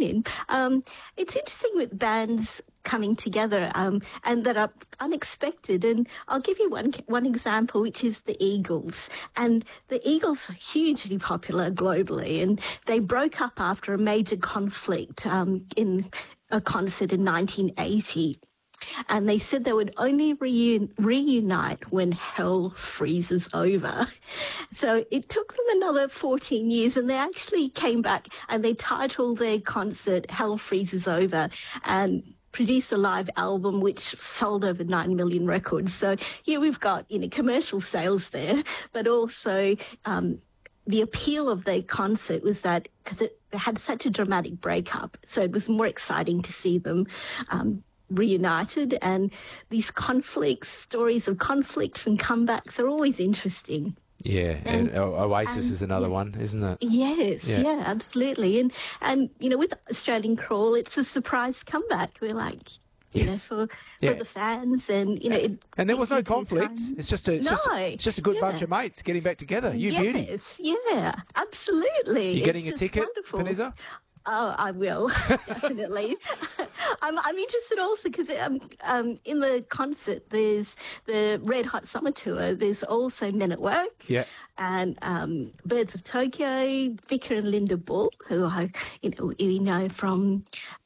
in. It's interesting with bands coming together and that are unexpected. And I'll give you one example, which is the Eagles. And the Eagles are hugely popular globally, and they broke up after a major conflict in a concert in 1980. And they said they would only reunite when hell freezes over. So it took them another 14 years, and they actually came back and they titled their concert Hell Freezes Over and produced a live album which sold over 9 million records. So here we've got, commercial sales there, but also the appeal of their concert was that because it had such a dramatic breakup, so it was more exciting to see them reunited. And these stories of conflicts and comebacks are always interesting. Yeah, and Oasis is another one, isn't it? Yes, yeah, absolutely. And with Australian Crawl, it's a surprise comeback. We're like, for the fans, and and there was no conflict. It's just a good bunch of mates getting back together. Beauty. Yes, yeah, absolutely. You getting a ticket, Panizza? Oh, I will, definitely. I'm interested also because in the concert, there's the Red Hot Summer Tour. There's also Men at Work. Yeah. And Birds of Tokyo, Vicar and Linda Bull, who I, know from...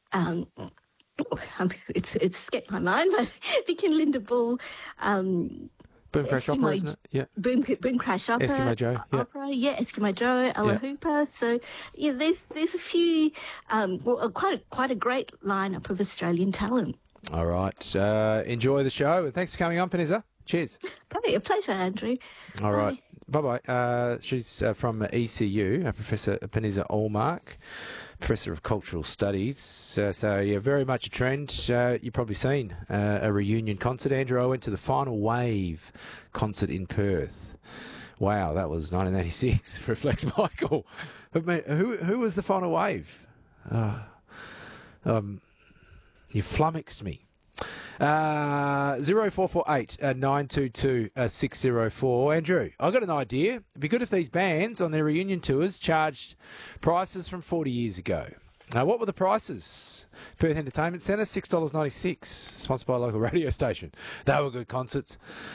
it's escaped my mind, but Vic and Linda Bull, Boom Crash Opera, isn't it? Yeah. Boom Crash Opera. Eskimo Joe. Yeah. Opera, Eskimo Joe, Ella Hooper. So, there's a few, quite a great lineup of Australian talent. All right. Enjoy the show, and thanks for coming on, Panizza. Cheers. Okay, a pleasure, Andrew. All right. Bye-bye. She's from ECU, Professor Panizza Allmark, Professor of Cultural Studies. Very much a trend. You've probably seen a reunion concert. Andrew, I went to the Final Wave concert in Perth. Wow, that was 1986. Reflects Michael. But who was the Final Wave? You flummoxed me. 0448 922 604. Andrew, I've got an idea. It'd be good if these bands on their reunion tours charged prices from 40 years ago. What were the prices? Perth Entertainment Centre, $6.96, sponsored by a local radio station. They were good concerts.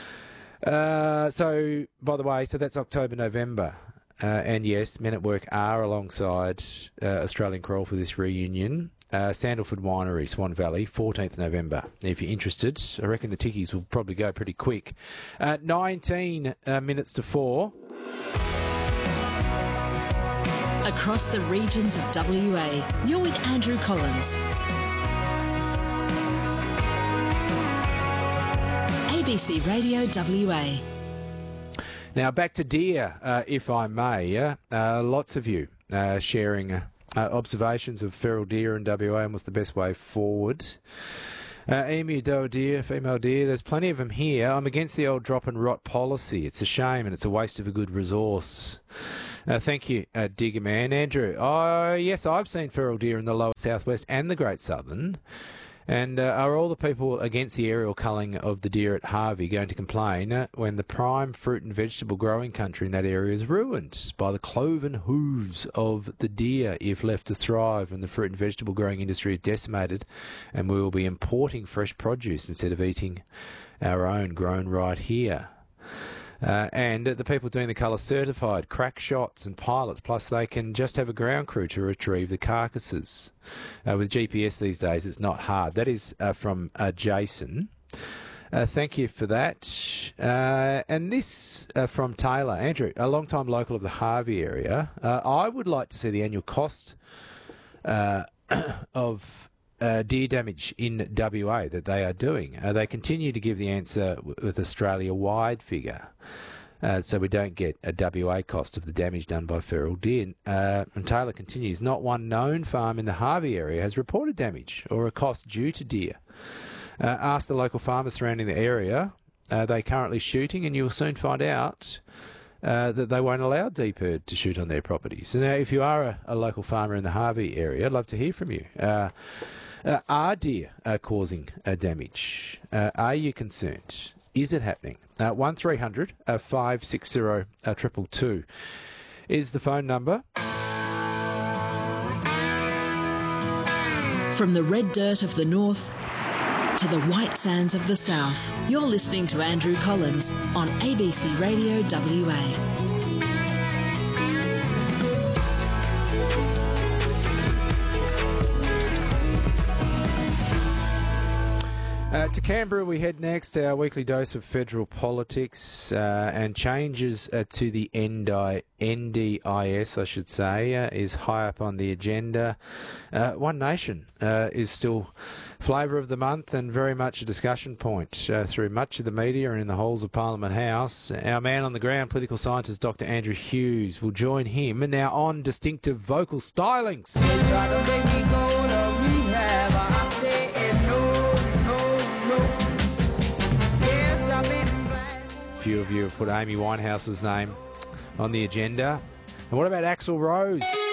So, by the way, that's October, November. And yes, Men at Work are alongside Australian Crawl for this reunion. Sandalford Winery, Swan Valley, 14th November. If you're interested, I reckon the tickies will probably go pretty quick. 19 minutes to 4. Across the regions of WA, you're with Andrew Collins. ABC Radio WA. Now back to deer, if I may. Lots of you sharing observations of feral deer in WA and what's the best way forward. Emu, doe deer, female deer, there's plenty of them here. I'm against the old drop and rot policy. It's a shame and it's a waste of a good resource. Thank you, Digger Man. Andrew, yes, I've seen feral deer in the lower southwest and the Great Southern. And are all the people against the aerial culling of the deer at Harvey going to complain when the prime fruit and vegetable growing country in that area is ruined by the cloven hooves of the deer if left to thrive, and the fruit and vegetable growing industry is decimated and we will be importing fresh produce instead of eating our own grown right here? And the people doing the colour certified crack shots and pilots, plus they can just have a ground crew to retrieve the carcasses. With GPS these days, it's not hard. That is from Jason. Thank you for that. And this from Taylor. Andrew, a long-time local of the Harvey area. I would like to see the annual cost of deer damage in WA that they are doing. They continue to give the answer with Australia-wide figure, so we don't get a WA cost of the damage done by feral deer. And Taylor continues, not one known farm in the Harvey area has reported damage or a cost due to deer. Ask the local farmers surrounding the area. They're currently shooting, and you'll soon find out that they won't allow DPIRD to shoot on their properties. So now, if you are a local farmer in the Harvey area, I'd love to hear from you. Are deer causing damage? Are you concerned? Is it happening? 1300 560 222 is the phone number. From the red dirt of the north to the white sands of the south, you're listening to Andrew Collins on ABC Radio WA. To Canberra we head next. Our weekly dose of federal politics and changes to the NDIS, I should say, is high up on the agenda. One Nation is still flavour of the month and very much a discussion point through much of the media and in the halls of Parliament House. Our man on the ground, political scientist Dr. Andrew Hughes, will join him. And now on distinctive vocal stylings. They try to make me go to rehab. I say no. Yes, I've been blind. A few of you have put Amy Winehouse's name on the agenda. And what about Axl Rose?